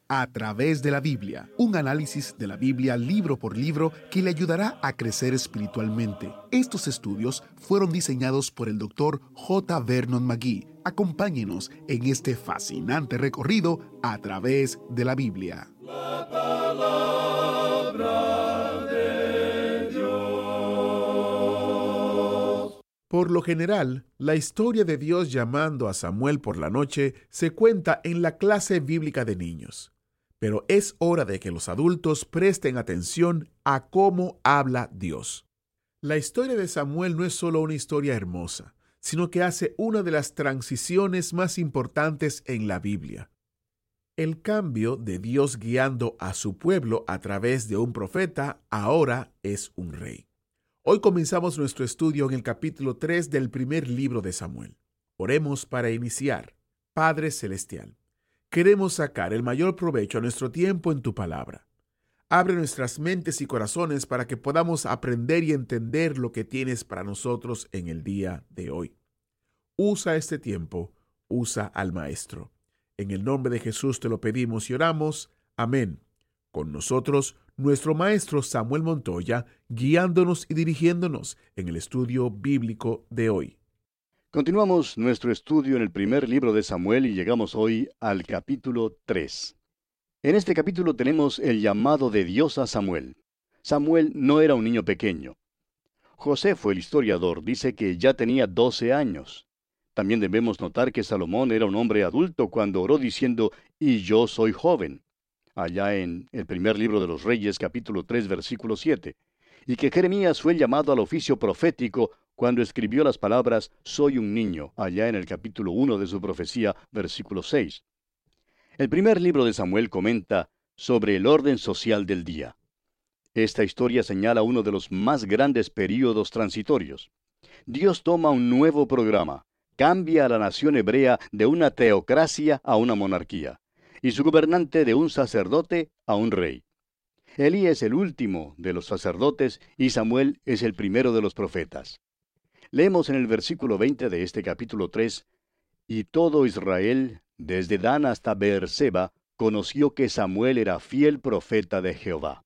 A través de la Biblia, un análisis de la Biblia libro por libro que le ayudará a crecer espiritualmente. Estos estudios fueron diseñados por el Dr. J. Vernon McGee. Acompáñenos en este fascinante recorrido a través de la Biblia. La palabra de Dios. Por lo general, la historia de Dios llamando a Samuel por la noche se cuenta en la clase bíblica de niños. Pero es hora de que los adultos presten atención a cómo habla Dios. La historia de Samuel no es solo una historia hermosa, sino que hace una de las transiciones más importantes en la Biblia. El cambio de Dios guiando a su pueblo a través de un profeta ahora es un rey. Hoy comenzamos nuestro estudio en el capítulo 3 del primer libro de Samuel. Oremos para iniciar. Padre Celestial, queremos sacar el mayor provecho a nuestro tiempo en tu palabra. Abre nuestras mentes y corazones para que podamos aprender y entender lo que tienes para nosotros en el día de hoy. Usa este tiempo, usa al Maestro. En el nombre de Jesús te lo pedimos y oramos. Amén. Con nosotros, nuestro Maestro Samuel Montoya, guiándonos y dirigiéndonos en el estudio bíblico de hoy. Continuamos nuestro estudio en el primer libro de Samuel y llegamos hoy al capítulo 3. En este capítulo tenemos el llamado de Dios a Samuel. Samuel no era un niño pequeño. Josefo, el historiador, dice que ya tenía 12 años. También debemos notar que Salomón era un hombre adulto cuando oró diciendo, «Y yo soy joven», allá en el primer libro de los Reyes, capítulo 3, versículo 7, y que Jeremías fue llamado al oficio profético cuando escribió las palabras «soy un niño», allá en el capítulo 1 de su profecía, versículo 6. El primer libro de Samuel comenta sobre el orden social del día. Esta historia señala uno de los más grandes períodos transitorios. Dios toma un nuevo programa, cambia a la nación hebrea de una teocracia a una monarquía, y su gobernante de un sacerdote a un rey. Elí es el último de los sacerdotes y Samuel es el primero de los profetas. Leemos en el versículo 20 de este capítulo 3, «Y todo Israel, desde Dan hasta Beerseba, conoció que Samuel era fiel profeta de Jehová».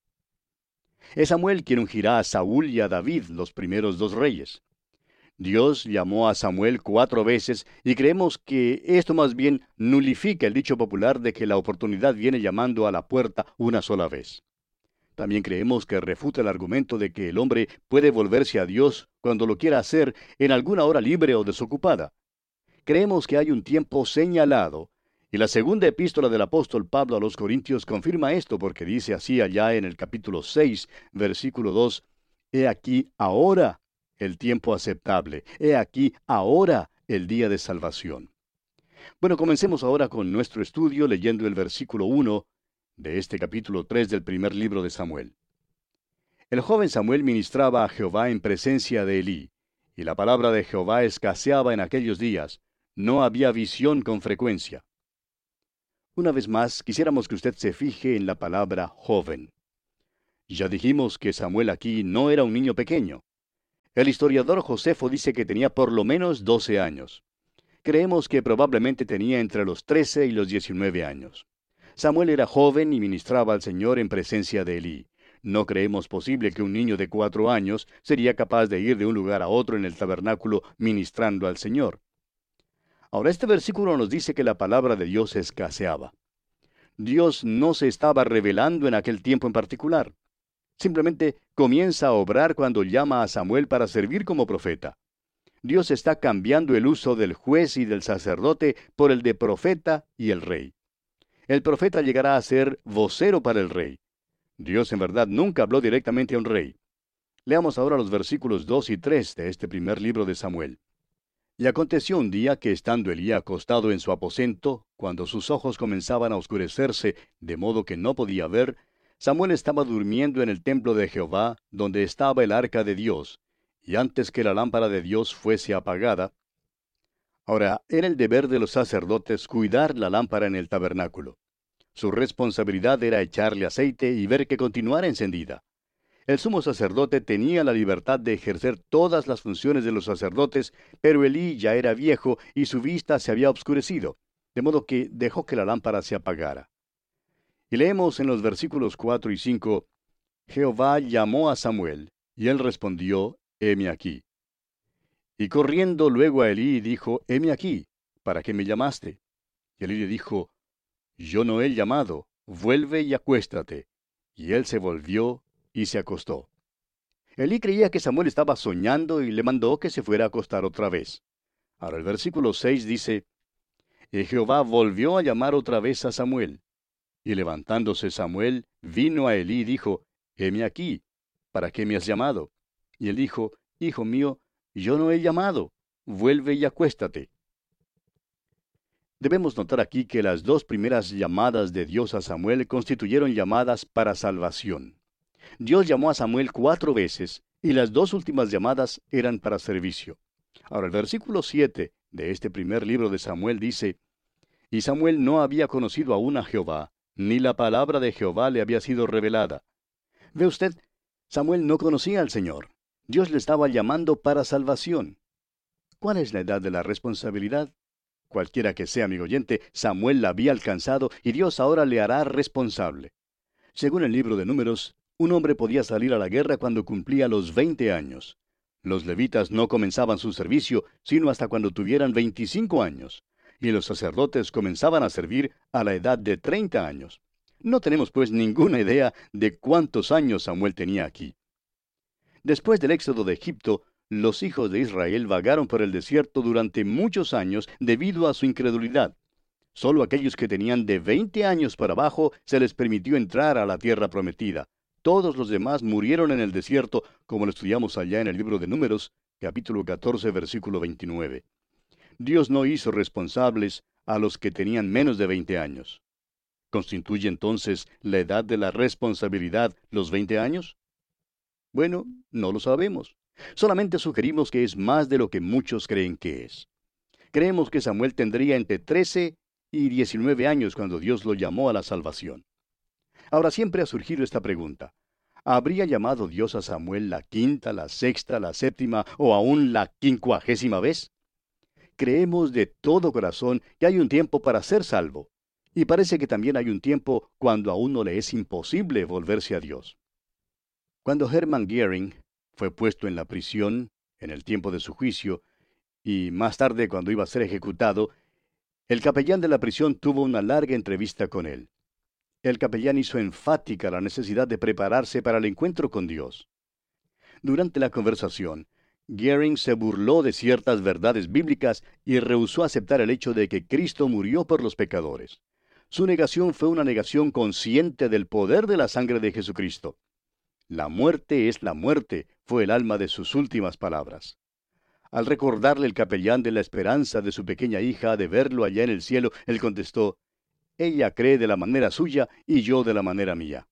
Es Samuel quien ungirá a Saúl y a David, los primeros dos reyes. Dios llamó a Samuel 4 veces y creemos que esto más bien nulifica el dicho popular de que la oportunidad viene llamando a la puerta una sola vez. También creemos que refuta el argumento de que el hombre puede volverse a Dios cuando lo quiera hacer en alguna hora libre o desocupada. Creemos que hay un tiempo señalado, y la segunda epístola del apóstol Pablo a los Corintios confirma esto porque dice así allá en el capítulo 6, versículo 2, «He aquí ahora el tiempo aceptable, he aquí ahora el día de salvación». Bueno, comencemos ahora con nuestro estudio leyendo el versículo 1 de este capítulo 3 del primer libro de Samuel. El joven Samuel ministraba a Jehová en presencia de Elí, y la palabra de Jehová escaseaba en aquellos días. No había visión con frecuencia. Una vez más, quisiéramos que usted se fije en la palabra joven. Ya dijimos que Samuel aquí no era un niño pequeño. El historiador Josefo dice que tenía por lo menos 12 años. Creemos que probablemente tenía entre los 13 y los 19 años. Samuel era joven y ministraba al Señor en presencia de Elí. No creemos posible que un niño de 4 años sería capaz de ir de un lugar a otro en el tabernáculo ministrando al Señor. Ahora, este versículo nos dice que la palabra de Dios escaseaba. Dios no se estaba revelando en aquel tiempo en particular. Simplemente comienza a obrar cuando llama a Samuel para servir como profeta. Dios está cambiando el uso del juez y del sacerdote por el de profeta y el rey. El profeta llegará a ser vocero para el rey. Dios en verdad nunca habló directamente a un rey. Leamos ahora los versículos 2 y 3 de este primer libro de Samuel. «Y aconteció un día que estando Elí acostado en su aposento, cuando sus ojos comenzaban a oscurecerse, de modo que no podía ver, Samuel estaba durmiendo en el templo de Jehová, donde estaba el arca de Dios, y antes que la lámpara de Dios fuese apagada». Ahora, era el deber de los sacerdotes cuidar la lámpara en el tabernáculo. Su responsabilidad era echarle aceite y ver que continuara encendida. El sumo sacerdote tenía la libertad de ejercer todas las funciones de los sacerdotes, pero Elí ya era viejo y su vista se había obscurecido, de modo que dejó que la lámpara se apagara. Y leemos en los versículos 4 y 5, Jehová llamó a Samuel, y él respondió, heme aquí. Y corriendo luego a Elí dijo, heme aquí, ¿para qué me llamaste? Y Elí le dijo, yo no he llamado, vuelve y acuéstate. Y él se volvió y se acostó. Elí creía que Samuel estaba soñando y le mandó que se fuera a acostar otra vez. Ahora el versículo 6 dice, y Jehová volvió a llamar otra vez a Samuel. Y levantándose Samuel, vino a Elí y dijo, heme aquí, ¿para qué me has llamado? Y él dijo, hijo mío, yo no he llamado, vuelve y acuéstate. Debemos notar aquí que las dos primeras llamadas de Dios a Samuel constituyeron llamadas para salvación. Dios llamó a Samuel 4 veces, y las dos últimas llamadas eran para servicio. Ahora el versículo 7 de este primer libro de Samuel dice, y Samuel no había conocido aún a Jehová, ni la palabra de Jehová le había sido revelada. ¿Ve usted? Samuel no conocía al Señor. Dios le estaba llamando para salvación. ¿Cuál es la edad de la responsabilidad? Cualquiera que sea, amigo oyente, Samuel la había alcanzado y Dios ahora le hará responsable. Según el libro de Números, un hombre podía salir a la guerra cuando cumplía los 20 años. Los levitas no comenzaban su servicio sino hasta cuando tuvieran 25 años, y los sacerdotes comenzaban a servir a la edad de 30 años. No tenemos pues ninguna idea de cuántos años Samuel tenía aquí. Después del éxodo de Egipto, los hijos de Israel vagaron por el desierto durante muchos años debido a su incredulidad. Solo aquellos que tenían de 20 años para abajo se les permitió entrar a la tierra prometida. Todos los demás murieron en el desierto, como lo estudiamos allá en el libro de Números, capítulo 14, versículo 29. Dios no hizo responsables a los que tenían menos de 20 años. ¿Constituye entonces la edad de la responsabilidad los 20 años? Bueno, no lo sabemos. Solamente sugerimos que es más de lo que muchos creen que es. Creemos que Samuel tendría entre 13 y 19 años cuando Dios lo llamó a la salvación. Ahora siempre ha surgido esta pregunta. ¿Habría llamado Dios a Samuel la quinta, la sexta, la séptima o aún la 50ª vez? Creemos de todo corazón que hay un tiempo para ser salvo. Y parece que también hay un tiempo cuando a uno le es imposible volverse a Dios. Cuando Hermann Göring fue puesto en la prisión, en el tiempo de su juicio, y más tarde cuando iba a ser ejecutado, el capellán de la prisión tuvo una larga entrevista con él. El capellán hizo enfática la necesidad de prepararse para el encuentro con Dios. Durante la conversación, Göring se burló de ciertas verdades bíblicas y rehusó aceptar el hecho de que Cristo murió por los pecadores. Su negación fue una negación consciente del poder de la sangre de Jesucristo. La muerte es la muerte, fue el alma de sus últimas palabras. Al recordarle el capellán de la esperanza de su pequeña hija de verlo allá en el cielo, él contestó, ella cree de la manera suya y yo de la manera mía.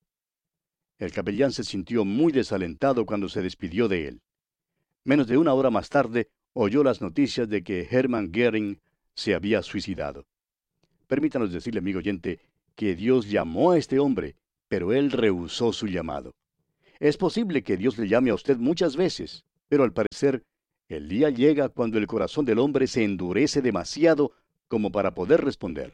El capellán se sintió muy desalentado cuando se despidió de él. Menos de una hora más tarde, oyó las noticias de que Hermann Göring se había suicidado. Permítanos decirle, amigo oyente, que Dios llamó a este hombre, pero él rehusó su llamado. Es posible que Dios le llame a usted muchas veces, pero al parecer, el día llega cuando el corazón del hombre se endurece demasiado como para poder responder.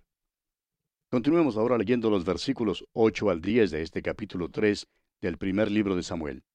Continuemos ahora leyendo los versículos 8 al 10 de este capítulo 3 del primer libro de Samuel.